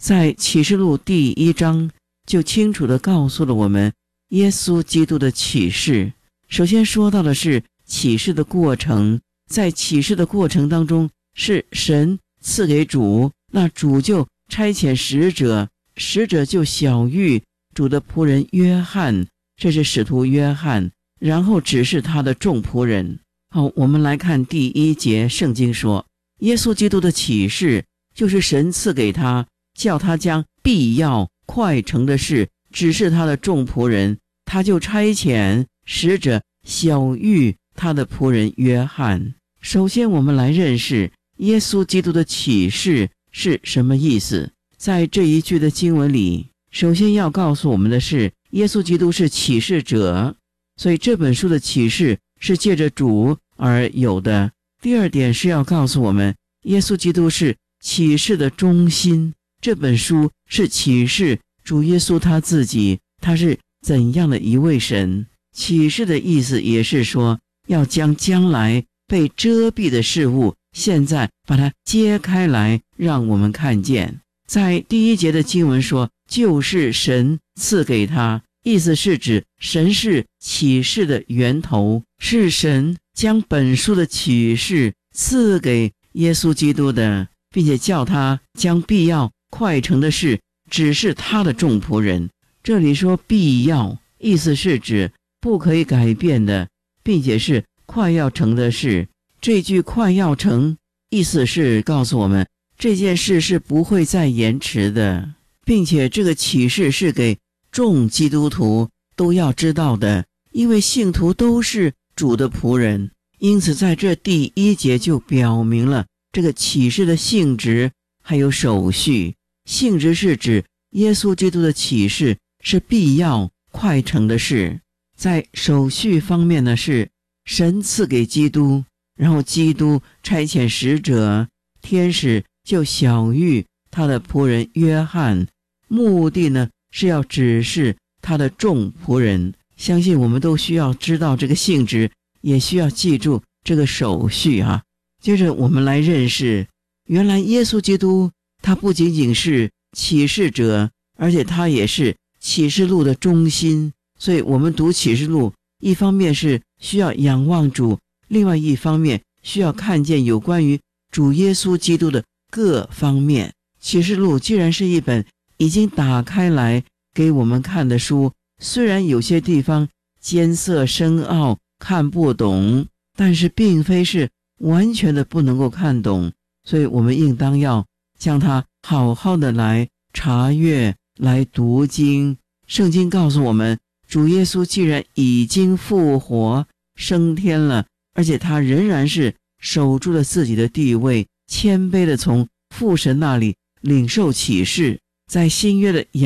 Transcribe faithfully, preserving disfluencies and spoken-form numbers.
在启示录第一章就清楚地告诉了我们耶稣基督的启示。首先说到的是启示的过程，在启示的过程当中，是神赐给主，那主就差遣使者，使者就晓谕主的仆人约翰，这是使徒约翰，然后指示他的众仆人。好，我们来看第一节，圣经说耶稣基督的启示就是神赐给他，叫他将必要快成的事指示他的众仆人，他就差遣使者晓谕他的仆人约翰。首先我们来认识耶稣基督的启示是什么意思。在这一句的经文里，首先要告诉我们的是耶稣基督是启示者，所以这本书的启示是借着主而有的。第二点是要告诉我们耶稣基督是启示的中心，这本书是启示主耶稣他自己，他是怎样的一位神。启示的意思也是说要将将来被遮蔽的事物现在把它揭开来让我们看见。在第一节的经文说就是神赐给他，意思是指神是启示的源头，是神将本书的启示赐给耶稣基督的，并且叫他将必要快成的事指示他的众仆人。这里说必要，意思是指不可以改变的，并且是快要成的事。这句快要成意思是告诉我们这件事是不会再延迟的，并且这个启示是给众基督徒都要知道的，因为信徒都是主的仆人。因此在这第一节就表明了这个启示的性质还有手续。性质是指耶稣基督的启示是必要快成的事，在手续方面呢，是神赐给基督，然后基督差遣使者，天使就晓谕他的仆人约翰，目的呢是要指示他的众仆人。相信我们都需要知道这个性质，也需要记住这个手续啊。接着我们来认识，原来耶稣基督他不仅仅是启示者，而且他也是启示录的中心。所以我们读启示录，一方面是需要仰望主，另外一方面需要看见有关于主耶稣基督的各方面。启示录既然是一本已经打开来给我们看的书，虽然有些地方艰涩深奥看不懂，但是并非是完全的不能够看懂，所以我们应当要将它好好的来查阅，来读经。圣经告诉我们，主耶稣既然已经复活升天了，而且他仍然是守住了自己的地位，谦卑的从父神那里领受启示，在新约的